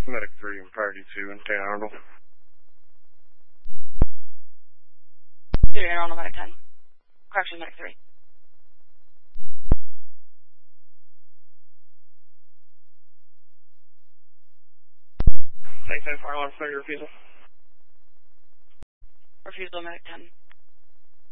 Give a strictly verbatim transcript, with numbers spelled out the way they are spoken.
Medic three and Priority two in Saint Arnold. two in Arnold, Medic ten. Correction, Medic three. Thanks, ten, fire alarm, fire refusal. Refusal, Medic ten.